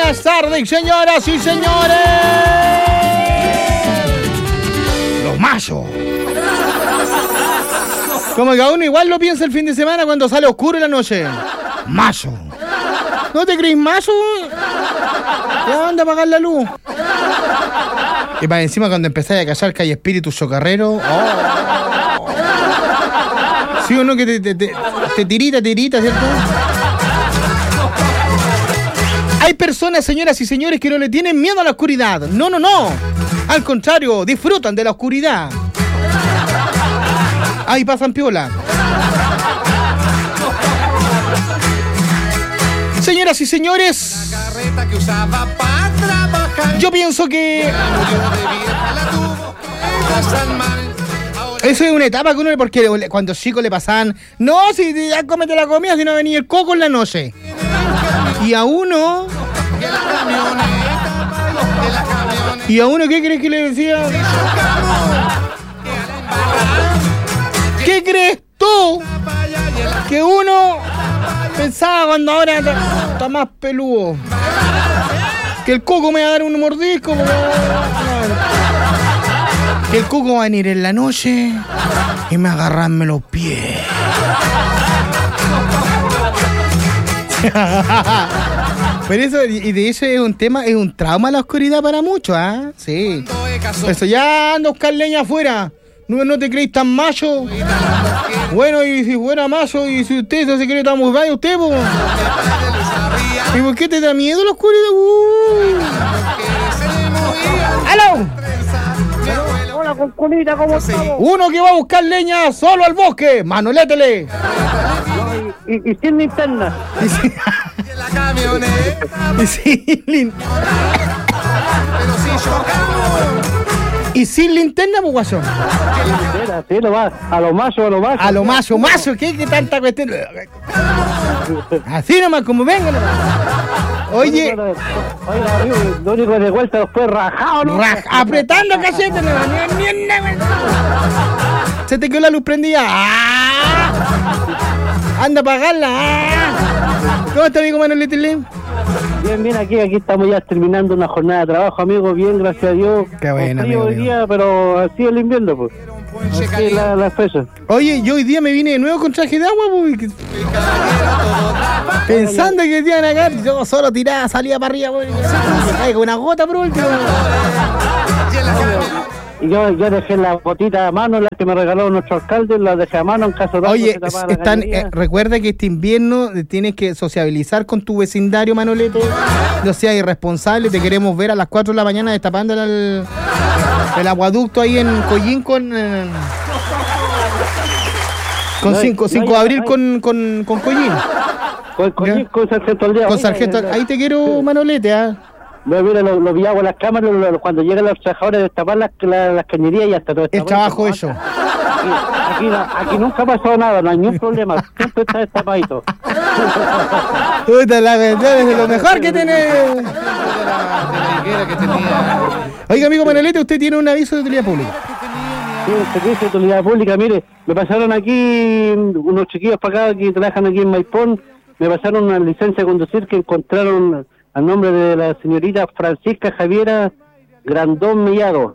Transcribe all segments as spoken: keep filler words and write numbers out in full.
buenas tardes, señoras y señores. Los machos. Como que a uno igual lo piensa el fin de semana cuando sale oscuro en la noche. Macho. ¿No te crees macho? ¿Qué onda a apagar la luz? Y para encima cuando empezáis a callar que hay espíritus chocarreros. Oh. Sí o no que te, te, te, te tirita, tirita, ¿cierto? Hay personas, señoras y señores, que no le tienen miedo a la oscuridad. No, no, no. Al contrario, disfrutan de la oscuridad. Ahí pasan piola. Señoras y señores, yo pienso que eso es una etapa que uno, porque cuando chicos le pasaban, no, si ya cómete la comida, si no venía el coco en la noche. Y a uno, y a uno, ¿qué crees que le decía? ¿Qué crees tú que uno pensaba cuando ahora está, está más peludo? Que el coco me va a dar un mordisco. Que el coco va a venir en la noche y me va a agarrarme los pies. Pero eso, y de hecho es un tema, es un trauma la oscuridad para muchos, ¿ah? ¿eh? Sí. Eso, ya anda a buscar leña afuera. No, no te creéis tan macho. Bueno, y si fuera macho, y si usted no se cree tan muy vaya usted, po. ¿Y por qué te da miedo la oscuridad? Uh. ¡Aló! Hola, Concolita, ¿cómo estás? Uno que va a buscar leña solo al bosque, Manolétele. Y, y, y sin linterna. Y sin... y sin linterna. Y sin linterna, pues, guaso. Sí, lo va, a lo macho, a lo macho. A lo macho, macho, ¿qué? ¿Qué tanta cuestión? Así nomás, como vengan. Oye. Oiga, amigo, lo único de vuelta después rajado, ¿no? Raj, apretando cachete. Se te quedó la luz prendida. ¡Ah! Anda a apagarla. ¡Ah! ¿Cómo está, amigo Manolete Lim? Bien, bien, aquí, aquí estamos ya terminando una jornada de trabajo, amigo, bien, gracias a Dios. Qué bueno, frío amigo, hoy día, pero así el invierno, pues. Así la, la fecha. Oye, yo hoy día me vine de nuevo con traje de agua, pues. Pensando que te iban a caer, yo solo tiraba, salía para arriba, pues. Me caigo una gota por último. Y yo, yo dejé la botita a mano, la que me regaló nuestro alcalde, la dejé a mano en caso de... Oye, están, eh, recuerda que este invierno tienes que sociabilizar con tu vecindario, Manolete. No seas irresponsable, te queremos ver a las cuatro de la mañana destapando el, el aguaducto ahí en Collín con... Eh, con cinco de abril con, con, con Collín. Con, con, con Sargento Aldea. Con Sargento, ahí te quiero, Manolete, ¿ah? ¿eh? No, mira, lo, lo viago a las cámaras, lo, lo, cuando llegan los trabajadores a destapar las, las, las cañerías y hasta todo esto. El trabajo hecho. Aquí, aquí, aquí nunca ha pasado nada, no hay ningún problema, siempre está destapadito. Puta la verdad, es lo mejor que tiene. Oiga, amigo Manolete, usted tiene un aviso de utilidad pública. Sí, un servicio de utilidad pública, mire, me pasaron aquí unos chiquillos para acá que trabajan aquí en Maipón, me pasaron una licencia de conducir que encontraron al nombre de la señorita Francisca Javiera Grandón Mellado.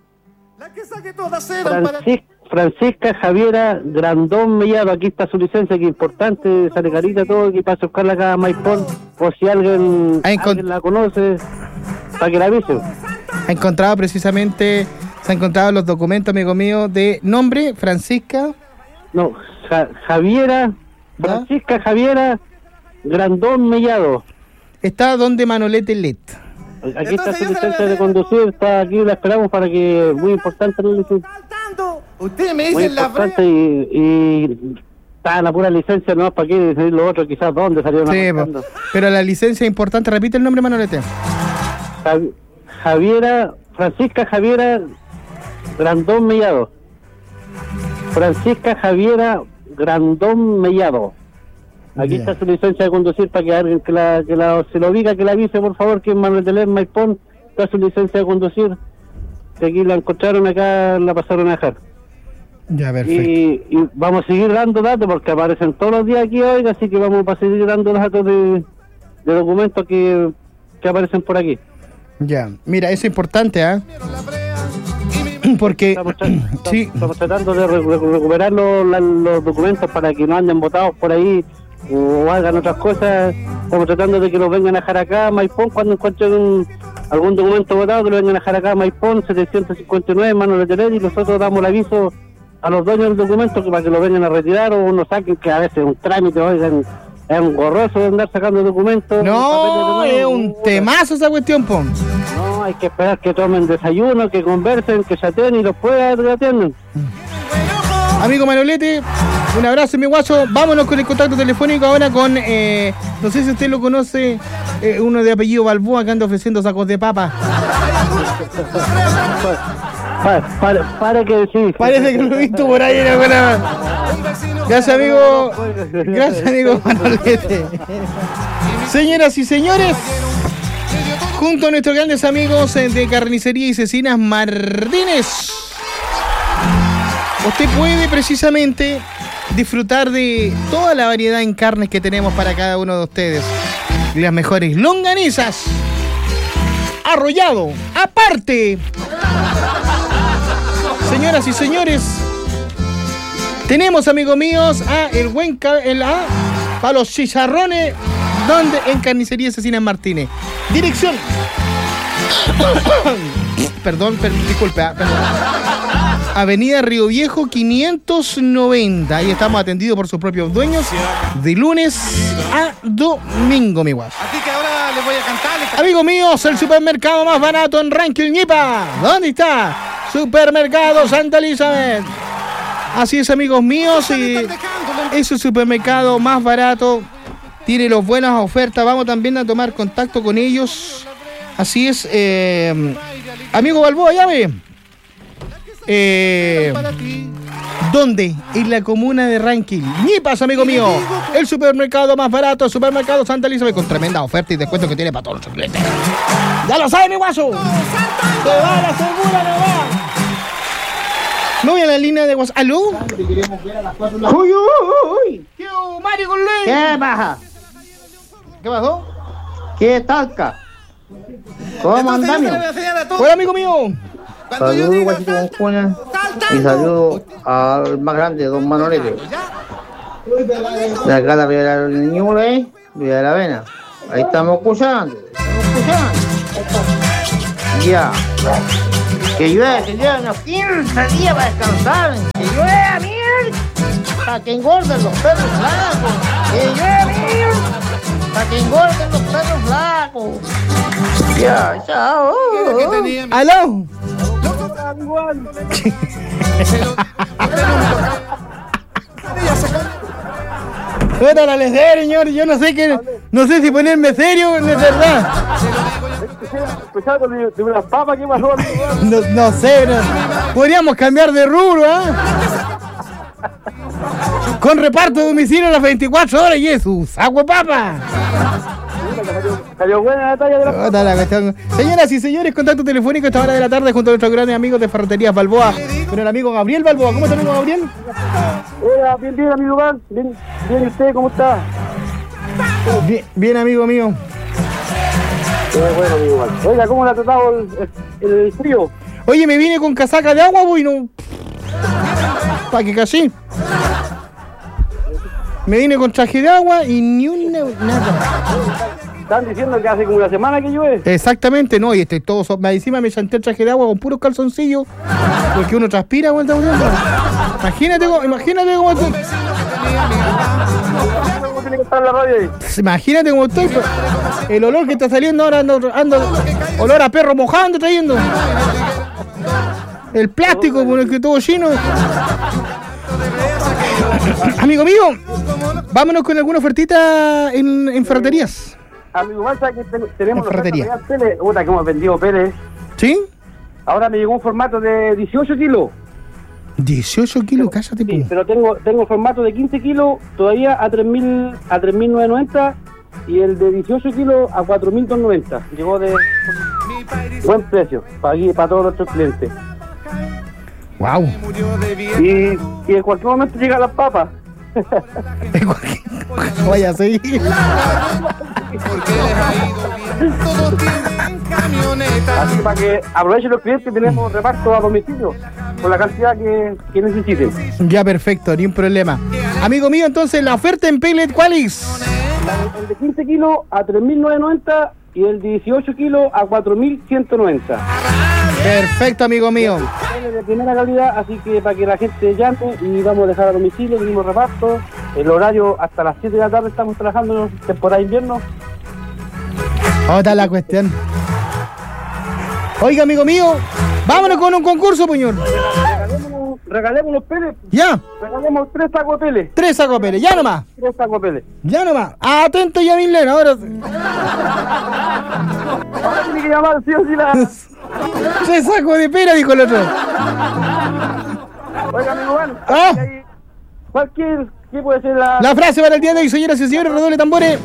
Francis, Francisca Javiera Grandón Mellado, aquí está su licencia, que importante, sale carita todo, que pasa a buscarla acá a Maipón, por si alguien, alguien la conoce, para que la avise. Ha encontrado precisamente, se han encontrado los documentos, amigo mío, de nombre, Francisca. No, ja, Javiera, Francisca ¿Ah? Javiera Grandón Mellado. Está donde Manolete Let. Aquí está su licencia de conducir, está aquí, la esperamos para que, muy importante la licencia. Ustedes me dicen la importante y, y está la pura licencia, no para qué decir lo otro, quizás dónde salieron. Sí, po, pero la licencia es importante, repite el nombre, Manolete. Jav, Javiera, Francisca Javiera Grandón Mellado. Francisca Javiera Grandón Mellado. Aquí yeah. está su licencia de conducir para que alguien que la, que la, se lo diga, que la avise, por favor, que en Manuel de Ler, Maipón, está su licencia de conducir. Que aquí la encontraron, acá la pasaron a dejar. Ya, perfecto. Y, y vamos a seguir dando datos porque aparecen todos los días aquí, oiga, así que vamos a seguir dando datos de, de documentos que, que aparecen por aquí. Ya, mira, eso es importante, ¿ah? ¿eh? Porque Estamos, tra- sí, estamos tratando de re- re- recuperar los, la- los documentos para que no anden botados por ahí o hagan otras cosas. Estamos tratando de que los vengan a dejar acá a Maipón cuando encuentren un, algún documento botado, que lo vengan a dejar acá a Maipón, setecientos cincuenta y nueve, Manuel Leterer, y nosotros damos el aviso a los dueños del documento que para que lo vengan a retirar o nos saquen, que a veces es un trámite, oigan, es un gorroso de andar sacando documentos. no, papeles de es nuevo. un temazo esa cuestión, po. No, hay que esperar que tomen desayuno, que conversen, que chateen y después atienden. Amigo Manolete, un abrazo, mi guacho. Vámonos con el contacto telefónico ahora con, eh, no sé si usted lo conoce, eh, uno de apellido Balboa que anda ofreciendo sacos de papa. Para, para, para que sí. Parece que lo he visto por ahí en alguna... Gracias, amigo. Gracias, amigo Manolete. Señoras y señores, junto a nuestros grandes amigos de Carnicería y Cecinas Martínez, usted puede precisamente disfrutar de toda la variedad en carnes que tenemos para cada uno de ustedes. Las mejores longanizas, arrollado, aparte. Señoras y señores, tenemos, amigos míos, a el buen ca- el a para los chicharrones, donde en Carnicería Cecinas Martínez. Dirección. perdón, per- disculpe, ah, perdón. Avenida Río Viejo quinientos noventa. Ahí estamos atendidos por sus propios dueños de lunes a domingo, mi guapo. Así que ahora les voy a cantar. les- Amigos míos, el supermercado más barato en Ranking Ñipa. ¿Dónde está? Supermercado Santa Elizabeth. Así es, amigos míos, y es el supermercado más barato. Tiene las buenas ofertas. Vamos también a tomar contacto con ellos. Así es, eh, amigo Balboa, llame. Eh, ¿Dónde? En la comuna de Ranking Ñipas, amigo mío. El supermercado más barato, el supermercado Santa Elizabeth, con tremenda oferta y descuento que tiene para todos los clientes. ¡Ya lo sabe, mi guaso! ¡Se va la segura, no va! Me voy a la línea de WhatsApp. ¿Aló? Uy, uy, uy. ¿Qué hubo, Mario con Luis? ¿Qué pasa? ¿Qué pasó? ¿Qué talca? ¿Cómo Entonces, yo se le voy a andamos? enseñar a todos. Hola, amigo mío. Cuando yo Saludos, diga, guachito con Juana. saltando. Y saludos al más grande, don Manolete. Ya. De acá la Villa de la Ñuble, Villa de la Avena. Ahí estamos escuchando. Estamos escuchando. Ya. Que llueve, que llueve unos quince días para descansar. Que llueve, miel. Para que engorden los perros flacos. Que llueve, miel. Para que engorden los perros flacos. Ya, chao. Era que tenía mi- ¿Aló? Ella se cayó. Hola, la serio, señor. Yo no sé qué. No sé si ponerme serio, no es verdad. Escuchando de, de unas papas, ¿qué pasó? No, no sé, no. Podríamos cambiar de rubro, ¿ah? Con reparto de domicilio a las veinticuatro horas y eso. ¡Agua de papa! Salió buena la talla de la Otra la cuestión. Señoras y señores, contacto telefónico a esta hora de la tarde junto a nuestros grandes amigos de Ferreterías Balboa. Con el amigo Gabriel Balboa. ¿Cómo está, amigo Gabriel? Hola, bien, bien, amigo Iván. Bien, bien, ¿y usted cómo está? Bien, bien, amigo mío. Qué bueno, amigo Iván. Oiga, ¿cómo le ha tratado el, el, el frío? Oye, me vine con casaca de agua, voy, no. Pa' que casi. Me vine con traje de agua y ni una. Nada. Están diciendo que hace como una semana que llueve. Exactamente, no, y este todo. so- Encima me chanté el traje de agua con puros calzoncillos. Porque uno transpira, vuelta a Imagínate cómo, imagínate cómo estoy. ¿Cómo tiene que estar la radio ahí? Imagínate cómo estoy. pues. El olor que está saliendo ahora ando, ando olor a perro mojado ando trayendo. El plástico por el que todo lleno. Amigo mío, vámonos con alguna ofertita en, en ferreterías. Amigo Iván, ¿sabe que ten- tenemos En ferretería. oferta para Pérez? Puta, que hemos vendido Pérez. ¿Sí? Ahora me llegó un formato de dieciocho kilos. dieciocho kilos, cállate, Sí, po. pero tengo tengo formato de quince kilos todavía a tres mil a tres mil novecientos noventa y el de dieciocho kilos a cuatro mil doscientos noventa. Llegó de buen precio para, aquí, para todos nuestros clientes. Wow. Murió de viejo. Y, y en cualquier momento llegan las papas. Vaya a seguir. Porque les ha ido bien. Todos tienen camioneta. Así para que aprovechen los clientes, tenemos reparto a domicilio con la cantidad que, que necesiten. Ya, perfecto, ni un problema. Amigo mío, entonces, la oferta en pellet, ¿cuál es? El de quince kilos a tres mil novecientos noventa y el de dieciocho kilos a cuatro mil ciento noventa. Perfecto, amigo mío. De primera calidad, así que para que la gente llame y vamos a dejar a domicilio, tenemos reparto. El horario hasta las siete de la tarde estamos trabajando en temporada de invierno. Otra la cuestión. Oiga, amigo mío, vámonos con un concurso, puñón. Regalemos, regalemos los peles, Ya, regalemos tres sacos de peles, tres sacos Pérez, ya nomás. tres sacos de peles. Ya nomás. Atento ya, Milena, ahora. Ahora tiene que llamar sí o sí la... Tres sacos de pera, dijo el otro. Oiga, amigo Juan, Ah. ahí, cualquier, ¿qué puede ser la... La frase para el día de hoy, señoras y señores, redoble tambores.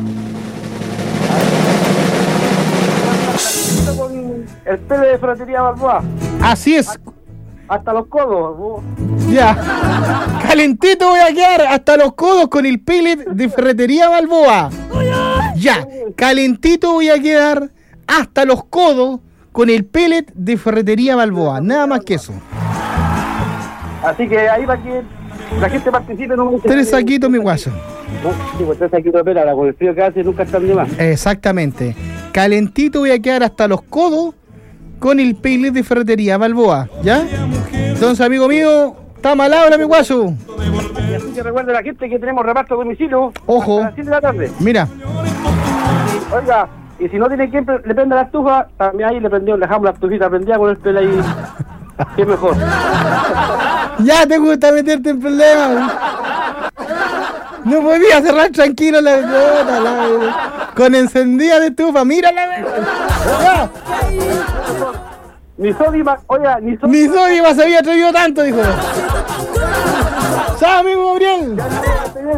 con el pele de Ferretería Balboa? Así es. Hasta los codos. vos. Ya. Calentito voy a quedar hasta los codos con el pellet de Ferretería Balboa. Ya. Calentito voy a quedar hasta los codos con el pellet de Ferretería Balboa. Nada más que eso. Así que ahí para que la gente participe. No me dice- Tres saquitos, mi guaso. No, sí, pues tres saquitos de pela. Ahora con el frío que hace nunca están de más. Exactamente. Calentito voy a quedar hasta los codos con el pellet de Ferretería Balboa. ¿Ya? Entonces, amigo mío, está mal ahora, mi guaso. Y así que recuerde a la gente que tenemos reparto a domicilio. Ojo. Hasta las siete de la tarde. Mira. Oiga, y si no tiene quien pre- le prenda la estufa, también ahí le prendemos, le dejamos la estufita prendida con el pelo ahí. Que es mejor. Ya te gusta meterte en problemas. No podía cerrar tranquilo la puta, la- con encendida de estufa. Mírala. Ya. Ni Sodima, oiga, ni Sodima. Ni Sodi más había atrevido tanto, dijo. Chao, amigo Gabriel.